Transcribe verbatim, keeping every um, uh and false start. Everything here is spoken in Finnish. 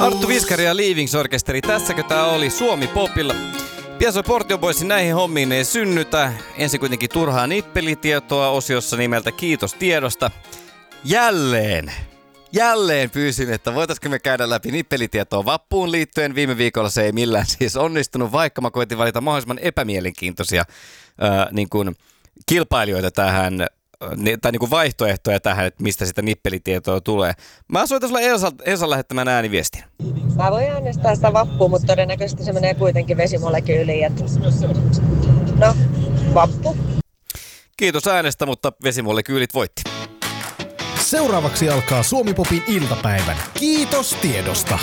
Arttu Viskari ja Leavings-orkesteri, tässäkö tää oli Suomi Popilla? Pian soi Portion Boysin näihin hommiin ei synnytä. Ensin kuitenkin turhaa nippelitietoa osiossa nimeltä Kiitos tiedosta. Jälleen, jälleen pyysin, että voitaisiko me käydä läpi nippelitietoa vappuun liittyen. Viime viikolla se ei millään siis onnistunut, vaikka mä koitin valita mahdollisimman epämielenkiintoisia ää, niin kuin kilpailijoita tähän, tai niin kuin vaihtoehtoja tähän, että mistä sitä nippelitietoa tulee. Mä soitan sulle Elsan, Elsan lähettämään ääniviestin. Mä voin äänestää sitä vappua, mutta todennäköisesti se menee kuitenkin vesimolekyyliin. Että... No, vappu. Kiitos äänestä, mutta vesimolekyylit voitti. Seuraavaksi alkaa Suomi Popin iltapäivän. Kiitos tiedosta.